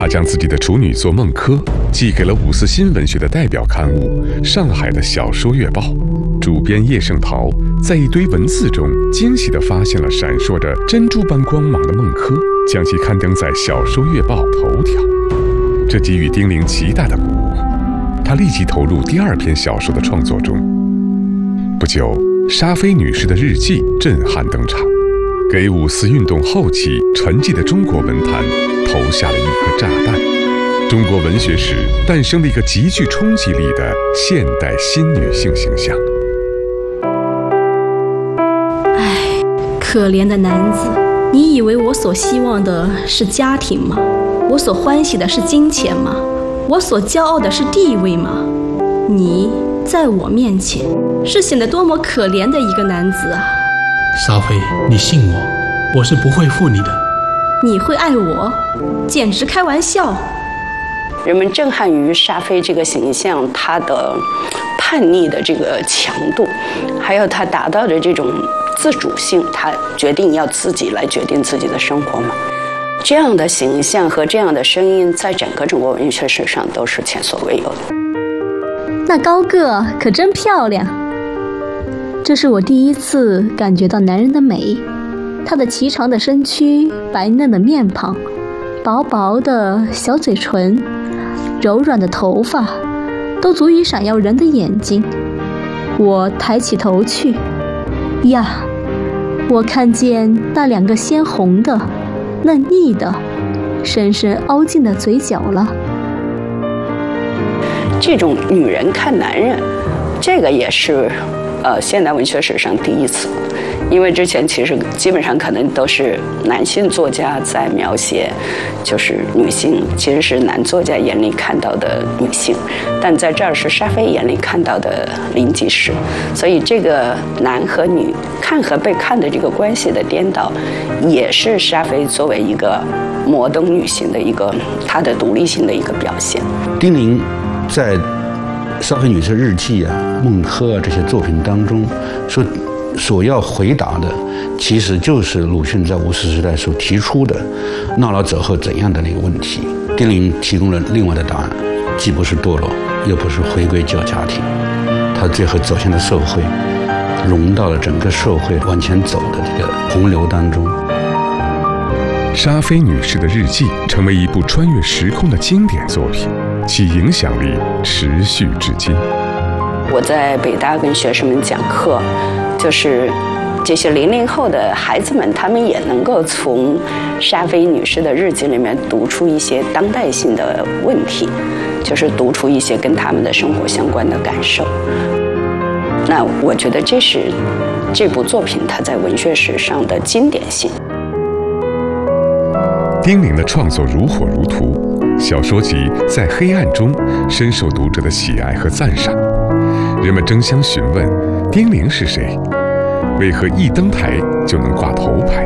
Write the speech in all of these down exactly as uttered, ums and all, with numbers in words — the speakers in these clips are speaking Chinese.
他将自己的处女作《孟轲》寄给了五四新文学的代表刊物《上海的小说月报》。主编叶圣陶在一堆文字中惊喜地发现了闪烁着珍珠般光芒的孟轲，将其刊登在《小说月报》头条。这给予丁玲极大的鼓舞，他立即投入第二篇小说的创作中。不久，沙菲女士的日记震撼登场，给五四运动后期沉寂的中国文坛投下了一颗炸弹。中国文学史诞生了一个极具冲击力的现代新女性形象。 唉，可怜的男子，你以为我所希望的是家庭吗？我所欢喜的是金钱吗？我所骄傲的是地位吗？你在我面前是显得多么可怜的一个男子啊！ 沙菲，你信我，我是不会负你的。 你会爱我？简直开玩笑！ 人们震撼于沙菲这个形象，他的叛逆的这个强度，还有他达到的这种自主性，他决定要自己来决定自己的生活嘛。这样的形象和这样的声音，在整个中国文学史上都是前所未有的。 那高个可真漂亮。这是我第一次感觉到男人的美，他的颀长的身躯，白嫩的面庞，薄薄的小嘴唇，柔软的头发，都足以闪耀人的眼睛。我抬起头去，呀，我看见那两个鲜红的、嫩腻的、深深凹进的嘴角了。 这种女人看男人，这个也是呃现代文学史上第一次。因为之前其实基本上可能都是男性作家在描写，就是女性其实是男作家眼里看到的女性，但在这儿是沙菲眼里看到的林吉士，所以这个男和女看和被看的这个关系的颠倒，也是沙菲作为一个摩登女性的一个她的独立性的一个表现。 丁玲在沙菲女士日记啊、孟轲啊这些作品当中说。所要回答的，其实就是鲁迅在五四时代所提出的“闹了走后怎样的”那个问题。丁玲提供了另外的答案，既不是堕落，又不是回归旧家庭，他最后走向了社会，融到了整个社会往前走的这个洪流当中。 沙菲女士的日记成为一部穿越时空的经典作品，其影响力持续至今。 我在北大跟学生们讲课，就是这些零零后的孩子们，他们也能够从沙菲女士的日记里面读出一些当代性的问题，就是读出一些跟他们的生活相关的感受。那我觉得这是这部作品它在文学史上的经典性。 丁玲的创作如火如荼，小说集在黑暗中深受读者的喜爱和赞赏。人们争相询问丁玲是谁，为何一登台就能挂头牌？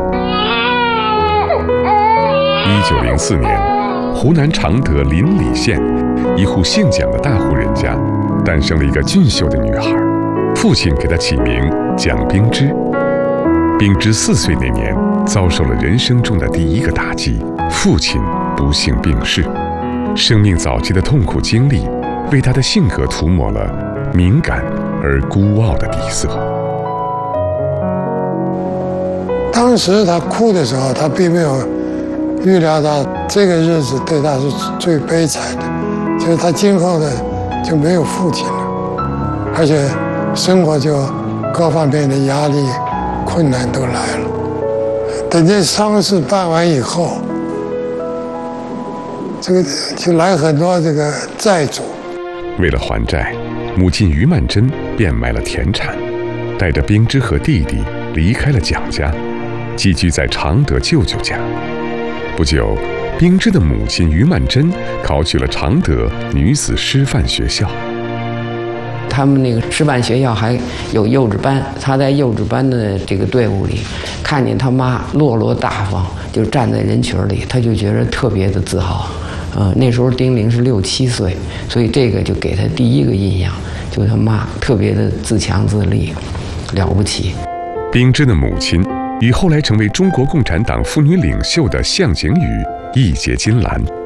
一九零四年，湖南常德临澧县一户姓蒋的大户人家诞生了一个俊秀的女孩，父亲给她起名蒋冰芝。冰芝四岁那年遭受了人生中的第一个打击，父亲不幸病逝。生命早期的痛苦经历为她的性格涂抹了敏感而孤傲的底色。 当时他哭的时候，他并没有预料到这个日子对他是最悲惨的，就是他今后的就没有父亲了，而且生活就各方面的压力、困难都来了。等这丧事办完以后，这个就来很多这个债主。 为了还债，母亲于曼珍变卖了田产，带着冰芝和弟弟离开了蒋家，寄居在常德舅舅家。不久，冰芝的母亲于曼珍考取了常德女子师范学校。 他们那个师范学校还有幼稚班，他在幼稚班的这个队伍里，看见他妈落落大方，就站在人群里，他就觉得特别的自豪。呃，那时候丁玲是六七岁，所以这个就给他第一个印象，就是他妈特别的自强自立，了不起。 冰芝的母亲与后来成为中国共产党妇女领袖的向景宇义结金兰，